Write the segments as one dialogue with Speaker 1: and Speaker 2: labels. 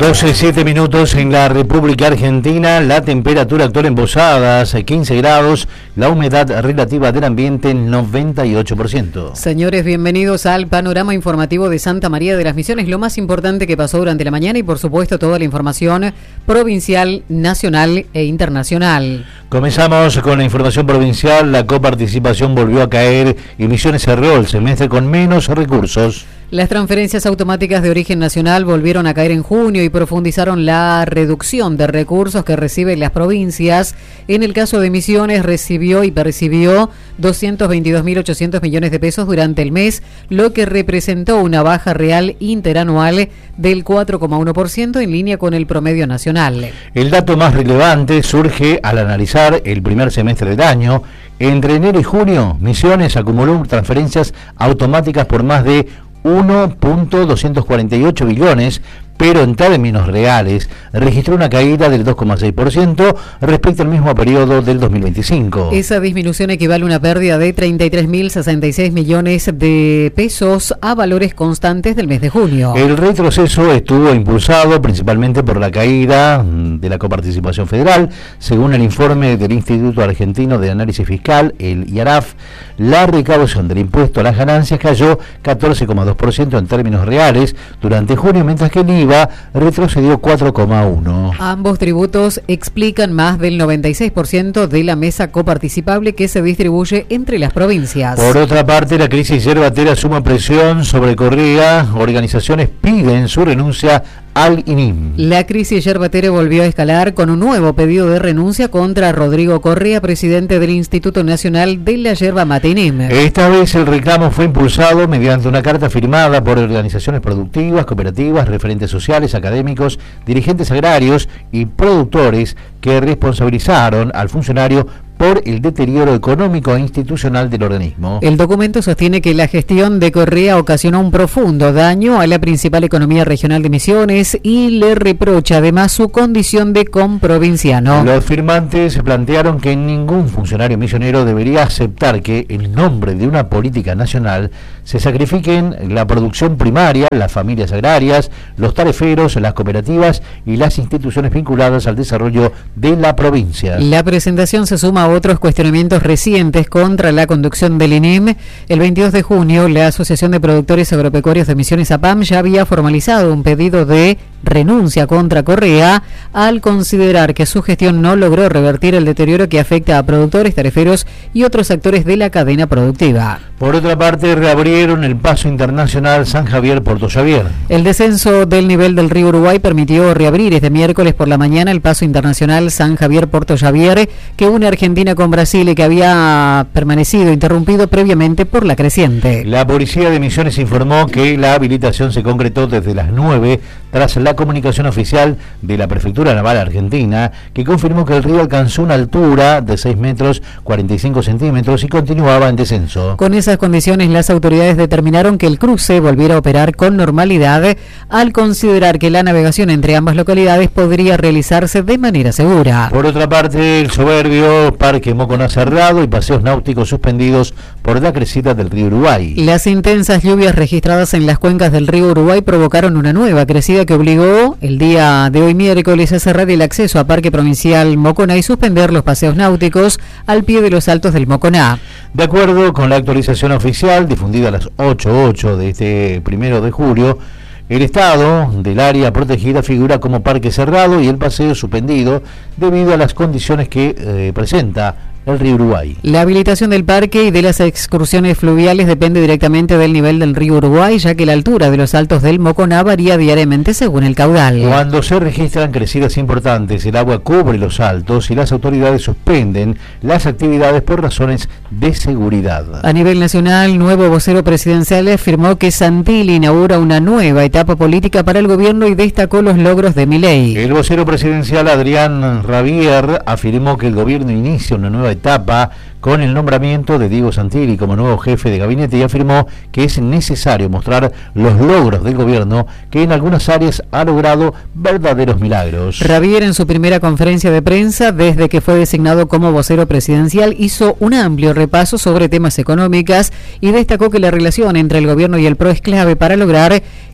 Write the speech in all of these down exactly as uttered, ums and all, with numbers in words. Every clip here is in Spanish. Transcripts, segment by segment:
Speaker 1: doce, siete minutos en la República Argentina, la temperatura actual en Posadas, quince grados, la humedad relativa del ambiente, noventa y ocho por ciento.
Speaker 2: Señores, bienvenidos al panorama informativo de Santa María de las Misiones, lo más importante que pasó durante la mañana y por supuesto toda la información provincial, nacional e internacional.
Speaker 1: Comenzamos con la información provincial. La coparticipación volvió a caer y Misiones cerró el semestre con menos recursos.
Speaker 2: Las transferencias automáticas de origen nacional volvieron a caer en junio y profundizaron la reducción de recursos que reciben las provincias. En el caso de Misiones, recibió y percibió doscientos veintidós mil ochocientos millones de pesos durante el mes, lo que representó una baja real interanual del cuatro coma uno por ciento en línea con el promedio nacional. El dato más relevante surge al analizar el primer semestre del año. Entre enero y junio, Misiones acumuló transferencias automáticas por más de uno punto doscientos cuarenta y ocho billones, pero en términos reales registró una caída del dos coma seis por ciento respecto al mismo periodo del dos mil veinticinco. Esa disminución equivale a una pérdida de treinta y tres mil sesenta y seis millones de pesos a valores constantes del mes de junio. El retroceso estuvo impulsado principalmente por la caída de la coparticipación federal. Según el informe del Instituto Argentino de Análisis Fiscal, el I A R A F, la recaudación del impuesto a las ganancias cayó catorce coma dos por ciento en términos reales durante junio, mientras que el I V A retrocedió cuatro coma uno por ciento. Ambos tributos explican más del noventa y seis por ciento de la mesa coparticipable que se distribuye entre las provincias. Por otra parte, la crisis yerbatera suma presión sobre Correa. Organizaciones piden su renuncia al I N I M. La crisis yerbatera volvió a escalar con un nuevo pedido de renuncia contra Rodrigo Correa, presidente del Instituto Nacional de la Yerba Mate I N I M. Esta vez el reclamo fue impulsado mediante una carta firmada por organizaciones productivas, cooperativas, referentes sociales, académicos, dirigentes agrarios y productores que responsabilizaron al funcionario por el deterioro económico e institucional del organismo. El documento sostiene que la gestión de Correa ocasionó un profundo daño a la principal economía regional de Misiones y le reprocha además su condición de comprovinciano. Los firmantes plantearon que ningún funcionario misionero debería aceptar que en nombre de una política nacional se sacrifiquen la producción primaria, las familias agrarias, los tareferos, las cooperativas y las instituciones vinculadas al desarrollo de la provincia. La presentación se suma a otros cuestionamientos recientes contra la conducción del I N I M. El veintidós de junio, la Asociación de Productores Agropecuarios de Misiones, A P A M, ya había formalizado un pedido de renuncia contra Correa al considerar que su gestión no logró revertir el deterioro que afecta a productores, tareferos y otros actores de la cadena productiva. Por otra parte, reabrieron el paso internacional San Javier-Puerto Xavier. El descenso del nivel del río Uruguay permitió reabrir este miércoles por la mañana el paso internacional San Javier-Puerto Xavier, que une Argentina con Brasil y que había permanecido interrumpido previamente por la creciente. La policía de Misiones informó que la habilitación se concretó desde las nueve tras la comunicación oficial de la Prefectura Naval Argentina, que confirmó que el río alcanzó una altura de seis metros cuarenta y cinco centímetros y continuaba en descenso. Con esas condiciones, las autoridades determinaron que el cruce volviera a operar con normalidad al considerar que la navegación entre ambas localidades podría realizarse de manera segura. Por otra parte, el soberbio Parque Moconá cerrado y paseos náuticos suspendidos por la crecida del río Uruguay. Las intensas lluvias registradas en las cuencas del río Uruguay provocaron una nueva crecida que obligó el día de hoy miércoles a cerrar el acceso a Parque Provincial Moconá y suspender los paseos náuticos al pie de los altos del Moconá. De acuerdo con la actualización oficial difundida a las ocho ocho de este primero de julio, el estado del área protegida figura como parque cerrado y el paseo suspendido debido a las condiciones que eh, presenta el río Uruguay. La habilitación del parque y de las excursiones fluviales depende directamente del nivel del río Uruguay, ya que la altura de los altos del Moconá varía diariamente según el caudal. Cuando se registran crecidas importantes, el agua cubre los altos y las autoridades suspenden las actividades por razones de seguridad. A nivel nacional, nuevo vocero presidencial afirmó que Santilli inaugura una nueva etapa política para el gobierno y destacó los logros de Milei. El vocero presidencial Adrián Rabier afirmó que el gobierno inicia una nueva etapa con el nombramiento de Diego Santilli como nuevo jefe de gabinete y afirmó que es necesario mostrar los logros del gobierno, que en algunas áreas ha logrado verdaderos milagros. Rabier, en su primera conferencia de prensa desde que fue designado como vocero presidencial, hizo un amplio repaso sobre temas económicos y destacó que la relación entre el gobierno y el P R O es clave para lograr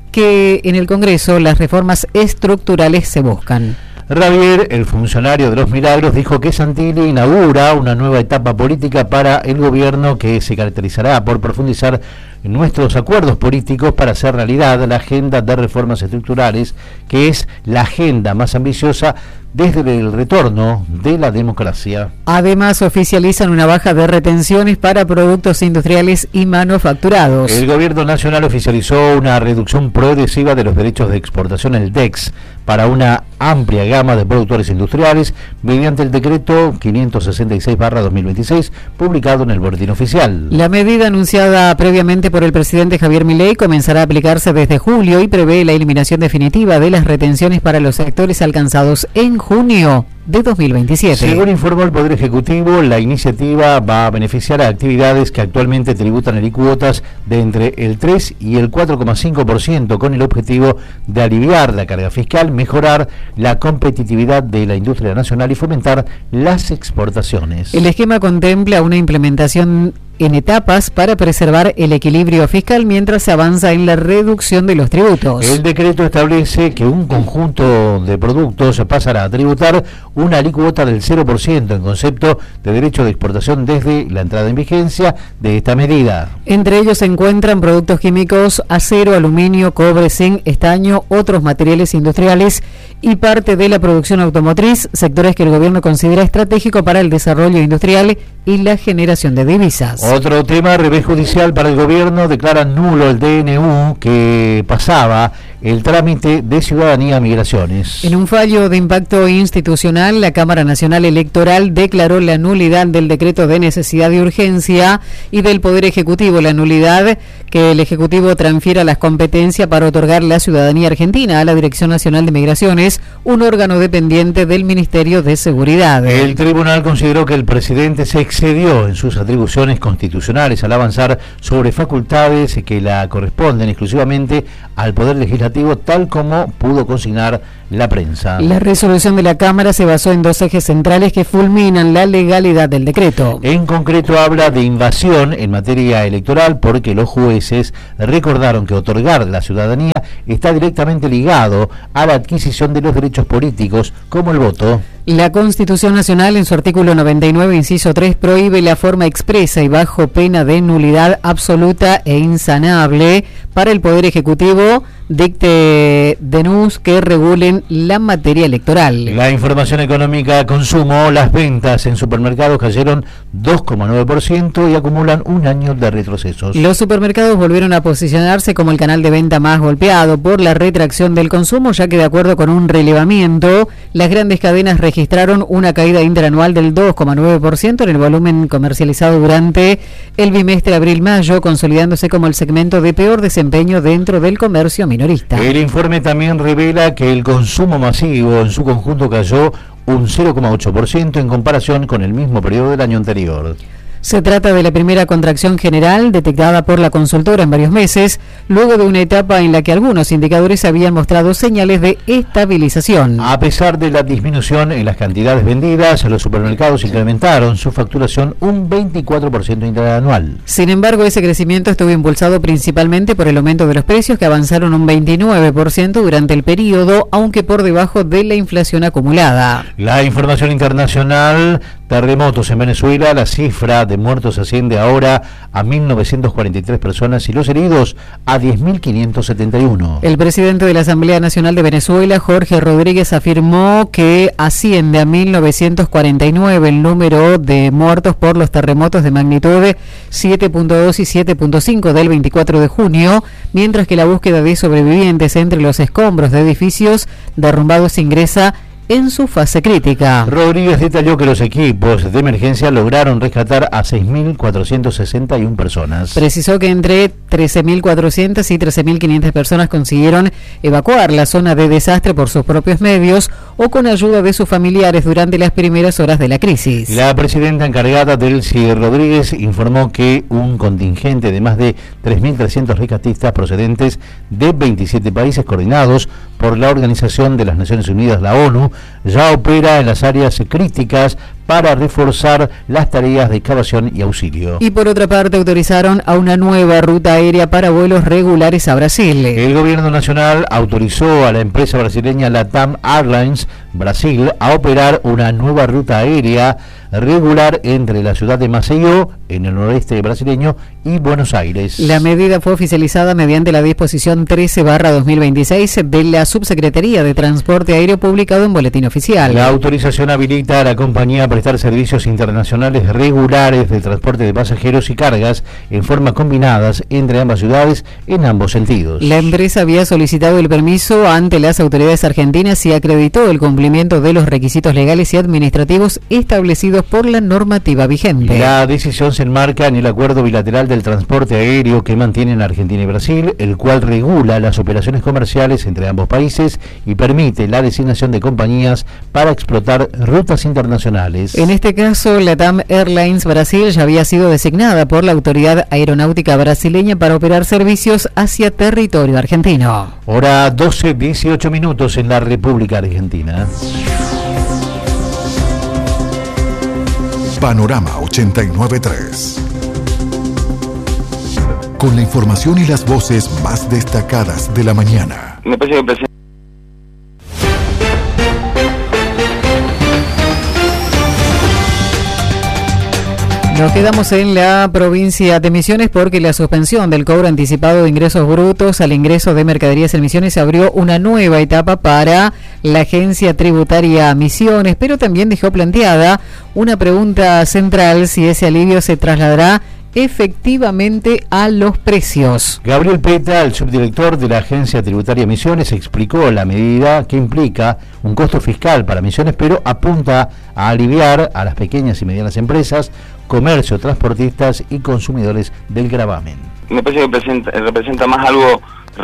Speaker 2: que en el Congreso las reformas estructurales se buscan.
Speaker 1: Javier, el funcionario de los Milagros, dijo que Santilli inaugura una nueva etapa política para el gobierno que se caracterizará por profundizar nuestros acuerdos políticos para hacer realidad la agenda de reformas estructurales, que es la agenda más ambiciosa desde el retorno de la democracia.
Speaker 2: Además, oficializan una baja de retenciones para productos industriales y manufacturados.
Speaker 1: El gobierno nacional oficializó una reducción progresiva de los derechos de exportación, el D E X, para una amplia gama de productores industriales mediante el decreto quinientos sesenta y seis barra dos mil veintiséis, publicado en el Boletín Oficial.
Speaker 2: La medida anunciada previamente por el presidente Javier Milei comenzará a aplicarse desde julio y prevé la eliminación definitiva de las retenciones para los sectores alcanzados en junio de dos mil veintisiete.
Speaker 1: Según informó el Poder Ejecutivo, la iniciativa va a beneficiar a actividades que actualmente tributan alícuotas de entre el tres y el cuatro coma cinco por ciento, con el objetivo de aliviar la carga fiscal, mejorar la competitividad de la industria nacional y fomentar las exportaciones.
Speaker 2: El esquema contempla una implementación en etapas para preservar el equilibrio fiscal mientras se avanza en la reducción de los tributos.
Speaker 1: El decreto establece que un conjunto de productos pasará a tributar una alícuota del cero por ciento en concepto de derecho de exportación desde la entrada en vigencia de esta medida.
Speaker 2: Entre ellos se encuentran productos químicos, acero, aluminio, cobre, zinc, estaño, otros materiales industriales y parte de la producción automotriz, sectores que el gobierno considera estratégico para el desarrollo industrial y la generación de divisas.
Speaker 1: Otro tema, revés judicial para el gobierno, declara nulo el D N U que pasaba el trámite de Ciudadanía Migraciones.
Speaker 2: En un fallo de impacto institucional, la Cámara Nacional Electoral declaró la nulidad del decreto de necesidad y urgencia y del Poder Ejecutivo la nulidad que el Ejecutivo transfiera las competencias para otorgar la ciudadanía argentina a la Dirección Nacional de Migraciones, un órgano dependiente del Ministerio de Seguridad.
Speaker 1: El tribunal consideró que el presidente se excedió en sus atribuciones constitucionales al avanzar sobre facultades que la corresponden exclusivamente al Poder Legislativo, tal como pudo consignar la prensa.
Speaker 2: La resolución de la Cámara se basó en dos ejes centrales que fulminan la legalidad del decreto.
Speaker 1: En concreto, habla de invasión en materia electoral porque los jueces recordaron que otorgar la ciudadanía está directamente ligado a la adquisición de los derechos políticos, como el voto.
Speaker 2: La Constitución Nacional, en su artículo noventa y nueve, inciso tres, prohíbe la forma expresa y bajo pena de nulidad absoluta e insanable para el Poder Ejecutivo dicte D N Us que regulen la materia electoral.
Speaker 1: La información económica, consumo, las ventas en supermercados cayeron dos coma nueve por ciento y acumulan un año de retrocesos.
Speaker 2: Los supermercados volvieron a posicionarse como el canal de venta más golpeado por la retracción del consumo, ya que de acuerdo con un relevamiento, las grandes cadenas registraron una caída interanual del dos coma nueve por ciento en el volumen comercializado durante el bimestre abril-mayo, consolidándose como el segmento de peor desempeño dentro del comercio minorista.
Speaker 1: El informe también revela que el consumo masivo en su conjunto cayó un cero coma ocho por ciento en comparación con el mismo periodo del año anterior.
Speaker 2: Se trata de la primera contracción general detectada por la consultora en varios meses, luego de una etapa en la que algunos indicadores habían mostrado señales de estabilización.
Speaker 1: A pesar de la disminución en las cantidades vendidas, los supermercados incrementaron su facturación un veinticuatro por ciento interanual.
Speaker 2: Sin embargo, ese crecimiento estuvo impulsado principalmente por el aumento de los precios, que avanzaron un veintinueve por ciento durante el periodo, aunque por debajo de la inflación acumulada.
Speaker 1: La información internacional: terremotos en Venezuela, la cifra de muertos asciende ahora a mil novecientas cuarenta y tres personas y los heridos a diez mil quinientos setenta y uno.
Speaker 2: El presidente de la Asamblea Nacional de Venezuela, Jorge Rodríguez, afirmó que asciende a mil novecientos cuarenta y nueve el número de muertos por los terremotos de magnitud siete punto dos y siete punto cinco del veinticuatro de junio, mientras que la búsqueda de sobrevivientes entre los escombros de edificios derrumbados ingresa en su fase crítica.
Speaker 1: Rodríguez detalló que los equipos de emergencia lograron rescatar a seis mil cuatrocientas sesenta y una personas.
Speaker 2: Precisó que entre trece mil cuatrocientas y trece mil quinientas personas consiguieron evacuar la zona de desastre por sus propios medios o con ayuda de sus familiares durante las primeras horas de la crisis.
Speaker 1: La presidenta encargada, Delcy Rodríguez, informó que un contingente de más de tres mil trescientos rescatistas procedentes de veintisiete países coordinados por la Organización de las Naciones Unidas, la ONU, ya opera en las áreas críticas para reforzar las tareas de excavación y auxilio.
Speaker 2: Y por otra parte autorizaron a una nueva ruta aérea para vuelos regulares a Brasil.
Speaker 1: El gobierno nacional autorizó a la empresa brasileña LATAM Airlines Brasil a operar una nueva ruta aérea regular entre la ciudad de Maceió, en el noroeste brasileño, y Buenos Aires.
Speaker 2: La medida fue oficializada mediante la disposición trece barra dos mil veintiséis de la Subsecretaría de Transporte Aéreo, publicado en Boletín Oficial.
Speaker 1: La autorización habilita a la compañía a prestar servicios internacionales regulares de transporte de pasajeros y cargas en forma combinadas entre ambas ciudades en ambos sentidos.
Speaker 2: La empresa había solicitado el permiso ante las autoridades argentinas y acreditó el cumplimiento de los requisitos legales y administrativos establecidos por la normativa vigente.
Speaker 1: La decisión se enmarca en el acuerdo bilateral del transporte aéreo que mantienen Argentina y Brasil, el cual regula las operaciones comerciales entre ambos países y permite la designación de compañías para explotar rutas internacionales.
Speaker 2: En este caso, LATAM Airlines Brasil ya había sido designada por la Autoridad Aeronáutica Brasileña para operar servicios hacia territorio argentino.
Speaker 1: Hora doce, dieciocho minutos en la República Argentina.
Speaker 3: Panorama ochenta y nueve punto tres. Con la información y las voces más destacadas de la mañana.
Speaker 4: Me parece que presenta.
Speaker 2: Nos quedamos en la provincia de Misiones porque la suspensión del cobro anticipado de ingresos brutos al ingreso de mercaderías en Misiones se abrió una nueva etapa para la agencia tributaria Misiones, pero también dejó planteada una pregunta central: si ese alivio se trasladará efectivamente a los precios.
Speaker 1: Gabriel Peta, el subdirector de la Agencia Tributaria Misiones, explicó la medida que implica un costo fiscal para Misiones, pero apunta a aliviar a las pequeñas y medianas empresas, comercio, transportistas y consumidores del gravamen.
Speaker 4: Me parece que representa, representa más algo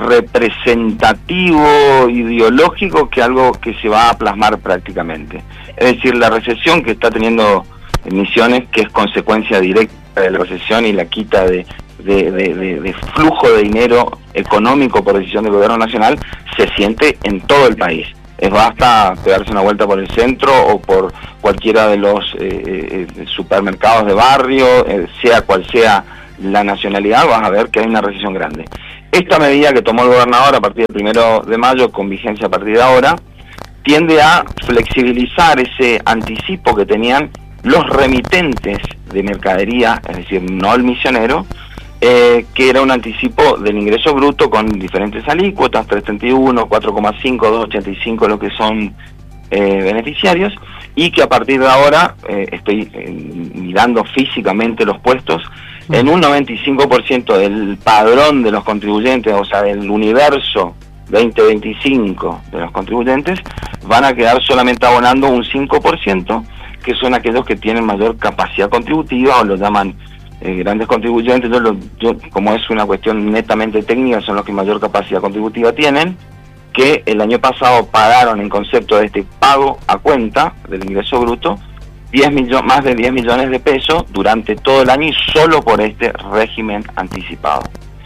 Speaker 4: representativo, ideológico, que algo que se va a plasmar prácticamente. Es decir, la recesión que está teniendo Misiones, que es consecuencia directa de la recesión y la quita de, de, de, de, de flujo de dinero económico por decisión del gobierno nacional, se siente en todo el país. Es basta pegarse una vuelta por el centro o por cualquiera de los eh, eh, supermercados de barrio, eh, sea cual sea la nacionalidad, vas a ver que hay una recesión grande. Esta medida que tomó el gobernador a partir del primero de mayo, con vigencia a partir de ahora, tiende a flexibilizar ese anticipo que tenían los remitentes de mercadería, es decir, no el misionero, eh, que era un anticipo del ingreso bruto con diferentes alícuotas, tres treinta y uno, cuatro coma cinco, dos ochenta y cinco, lo que son eh, beneficiarios, y que a partir de ahora, eh, estoy eh, mirando físicamente los puestos, en un noventa y cinco por ciento del padrón de los contribuyentes, o sea, del universo veinte veinticinco de los contribuyentes, van a quedar solamente abonando un cinco por ciento, que son aquellos que tienen mayor capacidad contributiva, o lo llaman eh, grandes contribuyentes. Yo, lo, yo, como es una cuestión netamente técnica, son los que mayor capacidad contributiva tienen, que el año pasado pagaron en concepto de este pago a cuenta del ingreso bruto diez millones, más de diez millones de pesos durante todo el año, y solo por este régimen anticipado.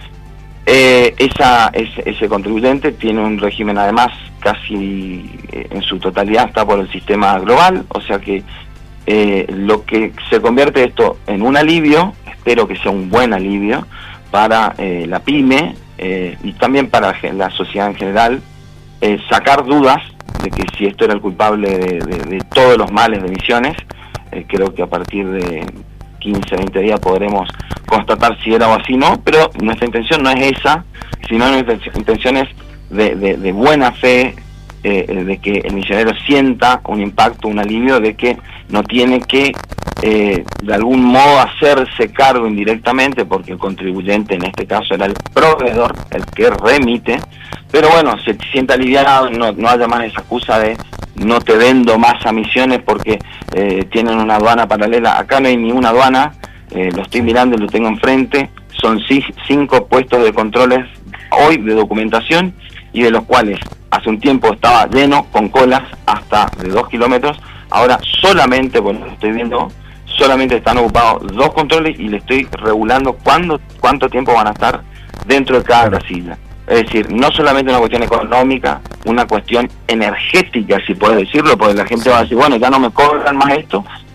Speaker 4: Eh, esa, ese, ese contribuyente tiene un régimen además casi eh, en su totalidad está por el sistema global, o sea que eh, lo que se convierte esto en un alivio, espero que sea un buen alivio para eh, la pyme eh, y también para la sociedad en general, eh, sacar dudas de que si esto era el culpable de, de, de todos los males de Misiones. Eh, creo que a partir de quince, veinte días podremos constatar si era o así no, pero nuestra intención no es esa, sino nuestra intención es de, de, de buena fe, eh, de que el misionero sienta un impacto, un alivio, de que no tiene que eh, de algún modo hacerse cargo indirectamente, porque el contribuyente en este caso era el proveedor, el que remite, pero bueno, se sienta aliviado, no, no haya más esa excusa de no te vendo más a Misiones porque eh, tienen una aduana paralela. Acá no hay ni una aduana, eh, lo estoy mirando y lo tengo enfrente, son cinco puestos de controles hoy de documentación, y de los cuales hace un tiempo estaba lleno, con colas hasta de dos kilómetros, ahora solamente, bueno, lo estoy viendo, solamente están ocupados dos controles, y le estoy regulando cuándo, cuánto tiempo van a estar dentro de cada casilla. Es decir, no solamente una cuestión económica, una cuestión energética, si puedes decirlo, porque la gente va a decir, bueno, ya no me cobran más esto,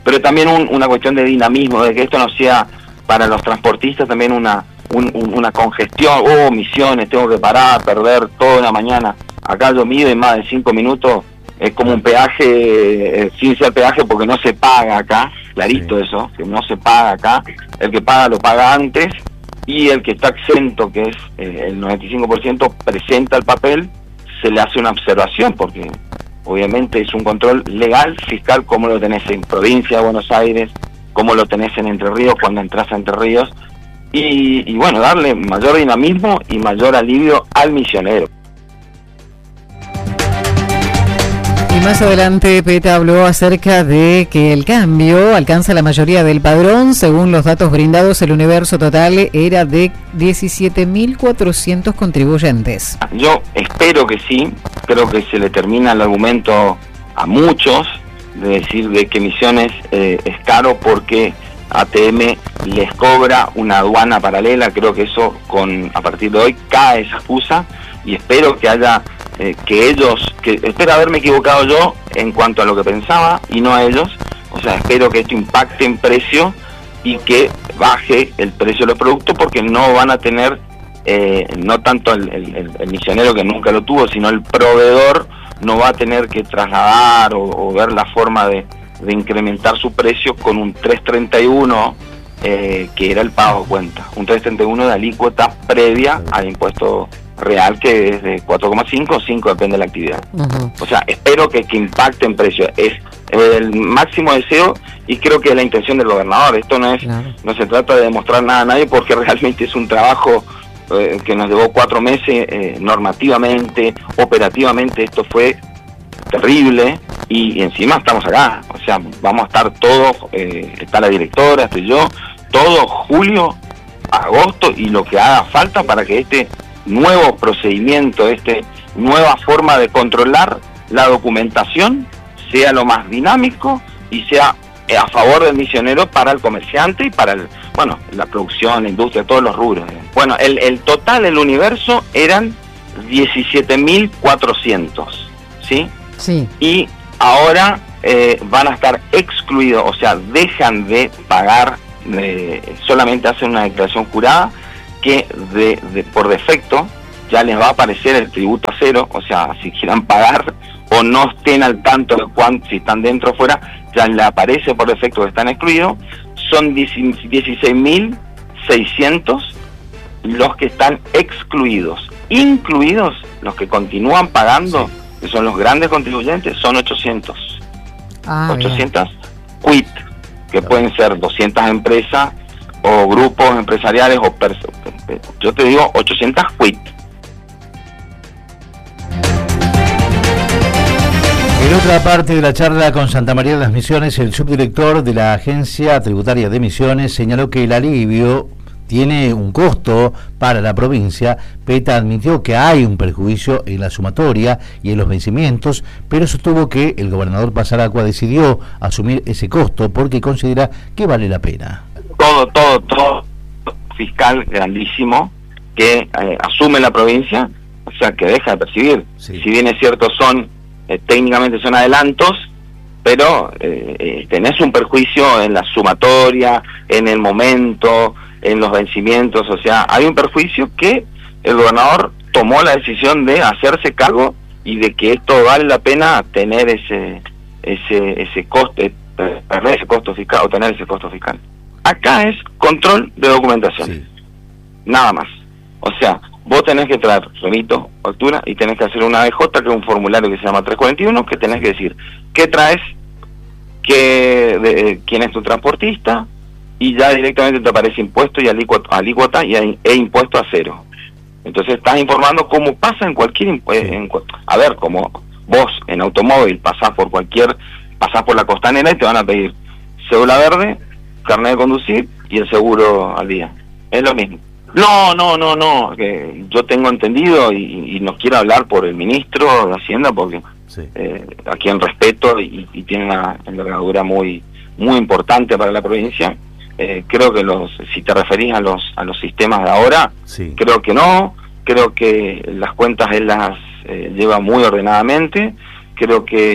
Speaker 4: pero también un, una cuestión de dinamismo, de que esto no sea para los transportistas también una un, un, una congestión, oh, Misiones, tengo que parar, perder toda la mañana. Acá yo mido en más de cinco minutos, es como un peaje, eh, sin ser peaje porque no se paga acá, clarito sí. Eso, que no se paga acá, el que paga lo paga antes, y el que está exento, que es eh, el noventa y cinco por ciento, presenta el papel, se le hace una observación, porque obviamente es un control legal, fiscal, como lo tenés en provincia de Buenos Aires, como lo tenés en Entre Ríos cuando entras a Entre Ríos, y, y bueno, darle mayor dinamismo y mayor alivio al misionero.
Speaker 2: Y más adelante Peta habló acerca de que el cambio alcanza la mayoría del padrón. Según los datos brindados, el universo total era de diecisiete mil cuatrocientos contribuyentes.
Speaker 4: Yo espero que sí, creo que se le termina el argumento a muchos de decir de que Misiones eh, es caro porque A T M les cobra una aduana paralela. Creo que eso con a partir de hoy cae esa excusa, y espero que haya eh, que ellos, que espero haberme equivocado yo en cuanto a lo que pensaba y no a ellos, o sea, espero que esto impacte en precio y que baje el precio de los productos, porque no van a tener eh, no tanto el, el, el misionero, que nunca lo tuvo, sino el proveedor no va a tener que trasladar o, o ver la forma de de incrementar su precio con un tres treinta y uno, eh, que era el pago de cuenta, un tres treinta y uno de alícuota previa al impuesto real, que es de cuatro coma cinco o cinco, depende de la actividad. Uh-huh. O sea, espero que, que impacte en precio, es el máximo deseo, y creo que es la intención del gobernador. Esto no es, claro. No se trata de demostrar nada a nadie, porque realmente es un trabajo eh, que nos llevó cuatro meses, eh, normativamente, operativamente, esto fue terrible, y, y encima estamos acá, o sea, vamos a estar todos, eh, está la directora, estoy yo, todo julio, agosto y lo que haga falta para que este nuevo procedimiento, este nueva forma de controlar la documentación sea lo más dinámico y sea a favor del misionero para el comerciante y para el, bueno, la producción, la industria, todos los rubros. Bueno, el, el total, el universo eran diecisiete mil cuatrocientos, ¿sí?
Speaker 2: Sí.
Speaker 4: Y ahora eh, van a estar excluidos, o sea, dejan de pagar, eh, solamente hacen una declaración jurada que de, de por defecto ya les va a aparecer el tributo a cero, o sea, si quieran pagar o no estén al tanto de cuánto, si están dentro o fuera, ya les aparece por defecto que están excluidos. Son dieciséis mil seiscientos los que están excluidos, incluidos los que continúan pagando, sí, que son los grandes contribuyentes, son ochocientos. Ah, ochocientos quit, que pueden ser doscientas empresas o grupos empresariales o personas. Yo te digo ochocientos quit.
Speaker 1: En otra parte de la charla con Santa María de las Misiones, el subdirector de la Agencia Tributaria de Misiones señaló que el alivio tiene un costo para la provincia. Peta admitió que hay un perjuicio en la sumatoria y en los vencimientos, pero sostuvo que el gobernador Pasaracua decidió asumir ese costo porque considera que vale la pena.
Speaker 4: Todo, todo, todo fiscal grandísimo que eh, asume la provincia, o sea, que deja de percibir. Sí. Si bien es cierto, son eh, técnicamente son adelantos, pero eh, eh, tenés un perjuicio en la sumatoria, en el momento, en los vencimientos, o sea, hay un perjuicio que el gobernador tomó la decisión de hacerse cargo y de que esto vale la pena tener ese ese ese costo, perder ese costo fiscal o tener ese costo fiscal. Acá es control de documentación, sí, nada más. O sea, vos tenés que traer remito, factura, y tenés que hacer una A D J, que es un formulario que se llama trescientos cuarenta y uno, que tenés que decir qué traes, qué, de, quién es tu transportista, y ya directamente te aparece impuesto y alícuota, alícuota y e impuesto a cero. Entonces estás informando cómo pasa en cualquier impuesto. En, a ver, como vos en automóvil pasás por cualquier, pasás por la costanera y te van a pedir cédula verde, carnet de conducir y el seguro al día. Es lo mismo. No, no, no, no, que yo tengo entendido y, y no quiero hablar por el ministro de Hacienda porque sí, eh, a quien respeto y, y tiene una envergadura muy, muy importante para la provincia. Eh, creo que los, si te referís a los a los sistemas de ahora, sí, creo que no, creo que las cuentas él las eh, lleva muy ordenadamente, creo que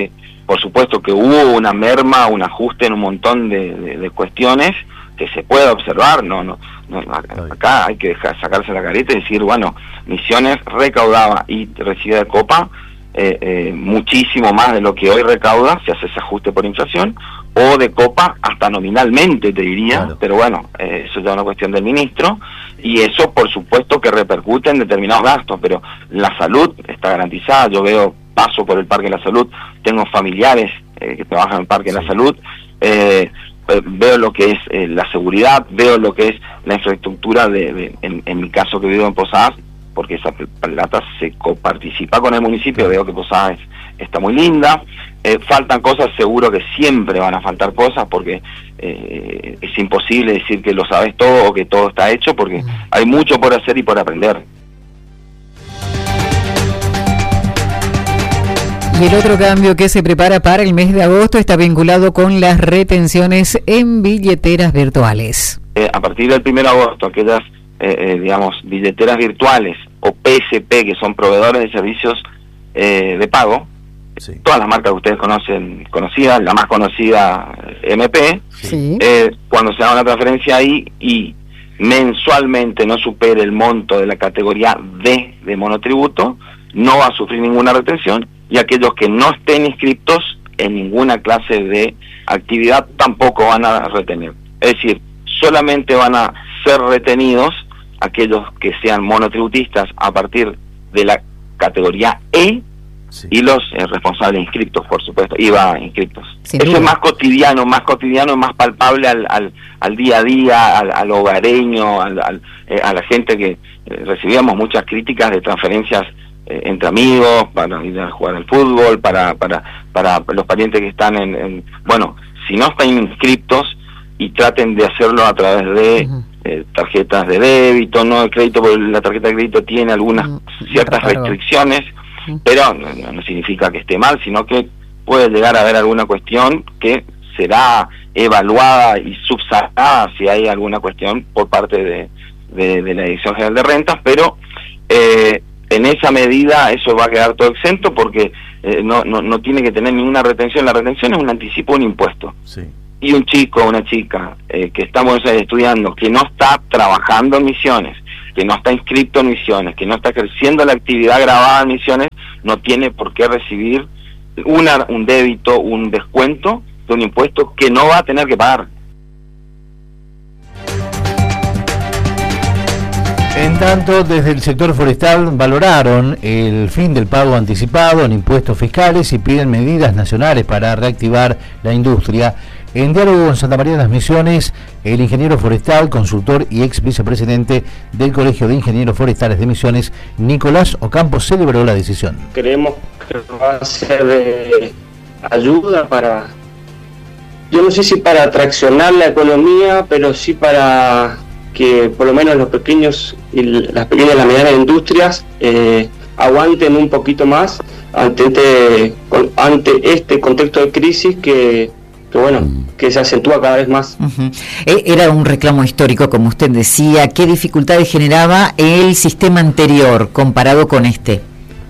Speaker 4: por supuesto que hubo una merma, un ajuste en un montón de, de, de cuestiones que se puede observar, no, no, no, acá hay que dejar, sacarse la careta y decir, bueno, Misiones recaudaba y recibía de Copa eh, eh, muchísimo más de lo que hoy recauda, si hace ese ajuste por inflación, o de Copa hasta nominalmente, te diría, claro. Pero bueno, eh, eso ya es una cuestión del ministro, y eso por supuesto que repercute en determinados gastos, pero la salud está garantizada. Yo veo, paso por el Parque de la Salud, tengo familiares eh, que trabajan en el Parque de la Salud, eh, veo lo que es eh, la seguridad, veo lo que es la infraestructura de, de en, en mi caso que vivo en Posadas, porque esa plata se coparticipa con el municipio, veo que Posadas está muy linda, eh, faltan cosas, seguro que siempre van a faltar cosas, porque eh, es imposible decir que lo sabes todo o que todo está hecho, porque hay mucho por hacer y por aprender.
Speaker 2: Y el otro cambio que se prepara para el mes de agosto está vinculado con las retenciones en billeteras virtuales.
Speaker 4: Eh, a partir del primero de agosto, aquellas, eh, eh, digamos, billeteras virtuales o P S P, que son proveedores de servicios eh, de pago, sí. Todas las marcas que ustedes conocen, conocidas, la más conocida, M P, sí. eh, cuando se haga una transferencia ahí y mensualmente no supere el monto de la categoría D de monotributo, no va a sufrir ninguna retención, y aquellos que no estén inscriptos en ninguna clase de actividad tampoco van a retener. Es decir, solamente van a ser retenidos aquellos que sean monotributistas a partir de la categoría E, sí. Y los eh, responsables inscriptos, por supuesto, I V A inscriptos. Sin Eso duda. Es más cotidiano, más cotidiano, más palpable al, al, al día a día, al, al hogareño, al, al, eh, a la gente que eh, recibíamos muchas críticas de transferencias entre amigos, para ir a jugar al fútbol, para para para los parientes que están en, en bueno, si no están inscriptos, y traten de hacerlo a través de uh-huh. eh, tarjetas de débito, no de crédito, porque la tarjeta de crédito tiene algunas uh-huh. ciertas restricciones, uh-huh. pero no, no significa que esté mal, sino que puede llegar a haber alguna cuestión que será evaluada y subsanada si hay alguna cuestión por parte de, de, de la Dirección General de Rentas, pero eh, en esa medida eso va a quedar todo exento, porque eh, no, no no tiene que tener ninguna retención. La retención es un anticipo de un impuesto. Sí. Y un chico o una chica eh, que estamos estudiando, que no está trabajando en Misiones, que no está inscrito en Misiones, que no está creciendo la actividad grabada en Misiones, no tiene por qué recibir una un débito, un descuento de un impuesto que no va a tener que pagar.
Speaker 1: En tanto, desde el sector forestal valoraron el fin del pago anticipado en impuestos fiscales y piden medidas nacionales para reactivar la industria. En diálogo con Santa María de las Misiones, el ingeniero forestal, consultor y ex vicepresidente del Colegio de Ingenieros Forestales de Misiones, Nicolás Ocampo, celebró la decisión.
Speaker 5: Creemos que va a ser de ayuda para, yo no sé si para traccionar la economía, pero sí para que por lo menos los pequeños y las pequeñas y las medianas industrias eh, aguanten un poquito más ante este, ante este contexto de crisis que, que bueno, que se acentúa cada vez más.
Speaker 6: Uh-huh. Era un reclamo histórico, como usted decía. ¿Qué dificultades generaba el sistema anterior comparado con este?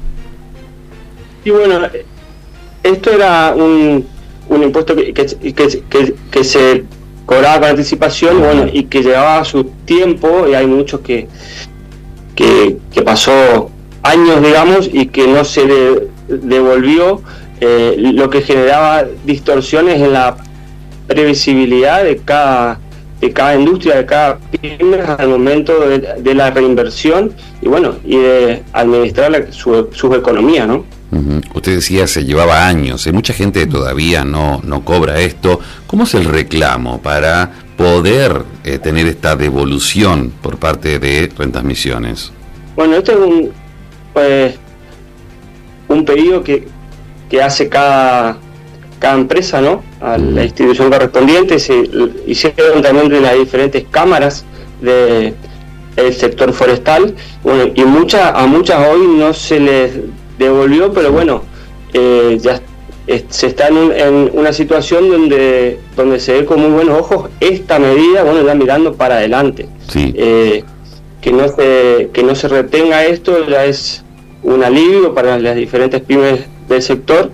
Speaker 5: Y bueno, esto era un, un impuesto que, que, que, que, que se cobraba con anticipación, bueno, y que llevaba su tiempo, y hay muchos que que, que pasó años, digamos, y que no se de, devolvió, eh, lo que generaba distorsiones en la previsibilidad de cada de cada industria, de cada pyme al momento de, de la reinversión y bueno, y de administrar la, su, su economía, ¿no?
Speaker 7: Uh-huh. Usted decía se llevaba años, hay mucha gente que todavía no, no cobra esto. ¿Cómo es el reclamo para poder eh, tener esta devolución por parte de Rentas Misiones?
Speaker 5: Bueno, este es un pues, un pedido que, que hace cada, cada empresa, ¿no? A la institución correspondiente. Se hicieron también de las diferentes cámaras de el sector forestal, bueno, y muchas a muchas hoy no se les devolvió, pero bueno, eh, ya eh, se está en, un, en una situación donde donde se ve con muy buenos ojos esta medida, bueno, ya mirando para adelante. Sí. Eh, que no se que no se retenga esto ya es un alivio para las diferentes pymes del sector,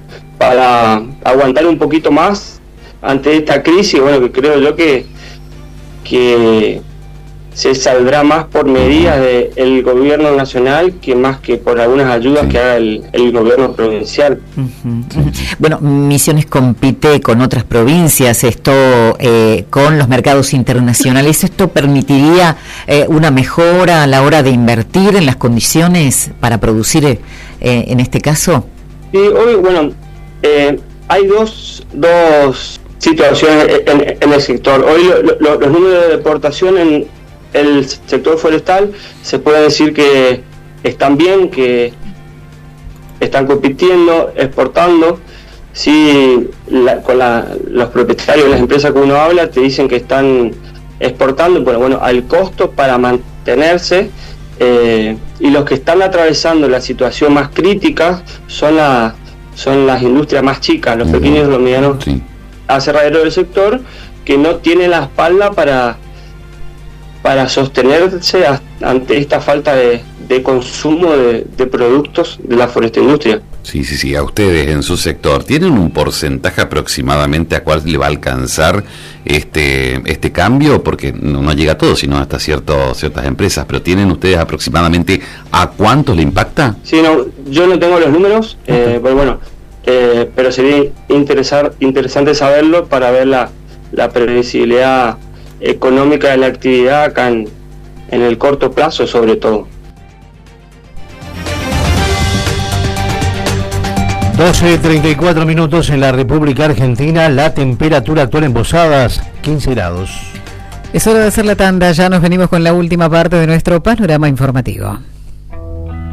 Speaker 5: para aguantar un poquito más ante esta crisis. Bueno, que creo yo que, que se saldrá más por medidas del gobierno nacional que más que por algunas ayudas sí. que haga el, el gobierno provincial.
Speaker 6: Uh-huh. Bueno, Misiones compite con otras provincias, esto eh, con los mercados internacionales. ¿Esto permitiría eh, una mejora a la hora de invertir en las condiciones para producir eh, en este caso?
Speaker 5: Sí, hoy, bueno, eh, hay dos, dos situaciones en, en el sector. Hoy lo, lo, los números de deportación en el sector forestal se puede decir que están bien, que están compitiendo, exportando. Sí, la, con la, los propietarios de las empresas que uno habla te dicen que están exportando, pero bueno, al costo para mantenerse, eh, y los que están atravesando la situación más crítica son, la, son las industrias más chicas, los pequeños y los medianos sí. aserraderos del sector, que no tienen la espalda para para sostenerse ante esta falta de, de consumo de, de productos de la forestindustria.
Speaker 7: Sí, sí, sí. A ustedes en su sector, ¿tienen un porcentaje aproximadamente a cuál le va a alcanzar este este cambio? Porque no, no llega a todo, sino hasta cierto, ciertas empresas, pero ¿tienen ustedes aproximadamente a cuántos le impacta?
Speaker 5: Sí, no, yo no tengo los números, uh-huh. eh, pero bueno, eh, pero sería interesar, interesante saberlo para ver la, la previsibilidad económica de la actividad acá en, en el corto plazo, sobre todo.
Speaker 1: doce treinta y cuatro minutos en la República Argentina, la temperatura actual en Posadas, quince grados.
Speaker 2: Es hora de hacer la tanda, ya nos venimos con la última parte de nuestro panorama informativo.